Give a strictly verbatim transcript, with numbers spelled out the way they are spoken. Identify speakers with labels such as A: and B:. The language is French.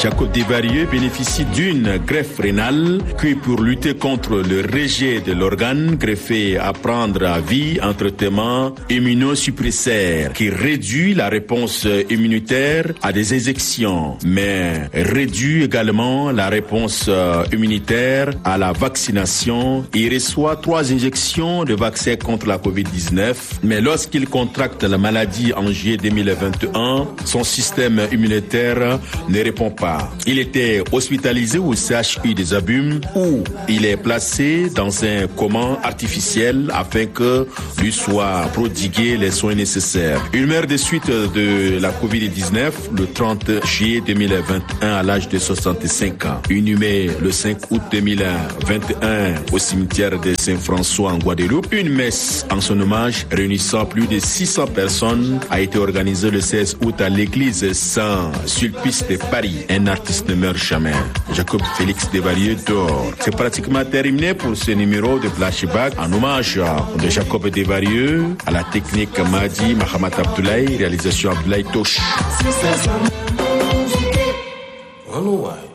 A: Jacob Desvarieux bénéficie d'une greffe rénale qui, pour lutter contre le rejet de l'organe greffé, à prendre à vie un traitement immunosuppresseur qui réduit la réponse immunitaire à des injections, mais réduit également la réponse immunitaire à la vaccination. Il reçoit trois injections de vaccin contre la covid dix-neuf, mais lorsqu'il contracte la maladie en juillet deux mille vingt et un, son système immunitaire ne répond pas. Il était hospitalisé au C H U des Abîmes où il est placé dans un coma artificiel afin que lui soient prodigués les soins nécessaires. Il meurt de suite de la covid dix-neuf le trente juillet deux mille vingt et un à l'âge de soixante-cinq ans. Inhumé le cinq août deux mille vingt et un au cimetière de Saint-François en Guadeloupe, une messe en son hommage réunissant plus de six cents personnes a été organisée le seize août à l'église Saint-Sulpice de Paris. Un artiste ne meurt jamais. Jacob Félix Desvarieux dort. C'est pratiquement terminé pour ce numéro de Flashback en hommage de Jacob Desvarieux, à la technique Madi Mahamat Abdoulaye, réalisation Abdoulaye Tosh.